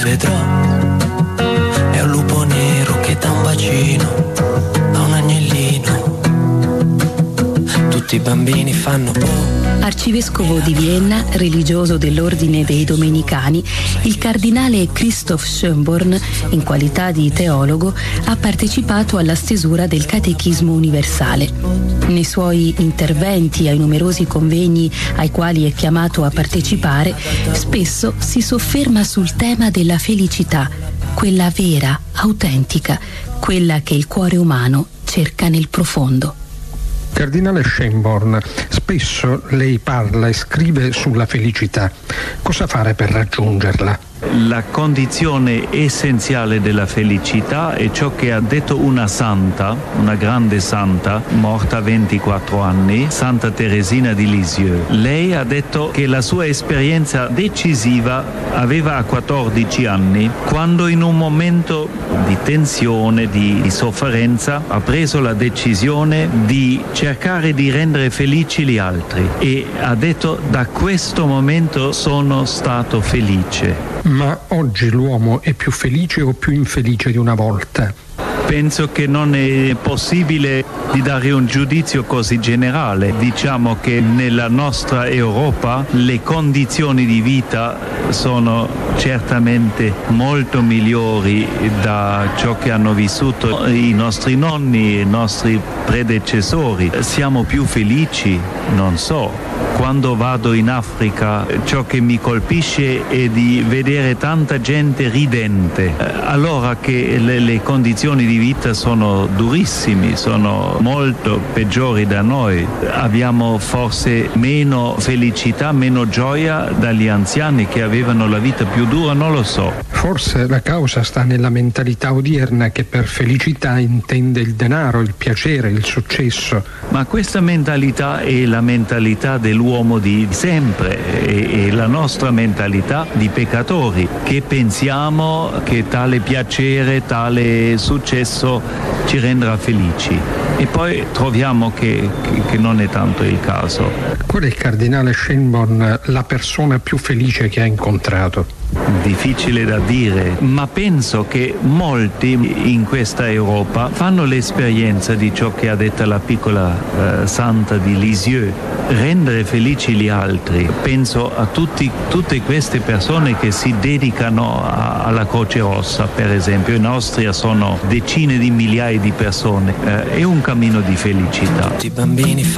vedrò è un lupo nero che dà un bacino a un agnellino. Tutti i bambini fanno Arcivescovo di Vienna, religioso dell'ordine dei Domenicani, il cardinale Christoph Schönborn, in qualità di teologo, ha partecipato alla stesura del Catechismo universale. Nei suoi interventi ai numerosi convegni ai quali è chiamato a partecipare, spesso si sofferma sul tema della felicità, quella vera, autentica, quella che il cuore umano cerca nel profondo. Cardinale Schönborn, spesso lei parla e scrive sulla felicità. Cosa fare per raggiungerla? La condizione essenziale della felicità è ciò che ha detto una santa, una grande santa, morta a 24 anni, Santa Teresina di Lisieux. Lei ha detto che la sua esperienza decisiva aveva a 14 anni, quando in un momento di tensione, di sofferenza, ha preso la decisione di cercare di rendere felici gli altri e ha detto: da questo momento sono stato felice. Ma oggi l'uomo è più felice o più infelice di una volta? Penso che non è possibile di dare un giudizio così generale. Diciamo che nella nostra Europa le condizioni di vita sono certamente molto migliori da ciò che hanno vissuto i nostri nonni, i nostri predecessori. Siamo più felici? Non so. Quando vado in Africa, ciò che mi colpisce è di vedere tanta gente ridente. Allora che le condizioni di vita sono durissime, sono molto peggiori da noi. Abbiamo forse meno felicità, meno gioia dagli anziani che avevano la vita più dura, non lo so. Forse la causa sta nella mentalità odierna che per felicità intende il denaro, il piacere, il successo. Ma questa mentalità è la mentalità dell'uomo di sempre, è la nostra mentalità di peccatori, che pensiamo che tale piacere, tale successo ci renderà felici. E poi troviamo che non è tanto il caso. Qual è, il cardinale Schönborn, la persona più felice che ha incontrato? Difficile da dire, ma penso che molti in questa Europa fanno l'esperienza di ciò che ha detto la piccola santa di Lisieux, rendere felici gli altri. Penso a tutte queste persone che si dedicano alla Croce Rossa, per esempio. In Austria sono decine di migliaia di persone. È un cammino di felicità. Tutti i bambini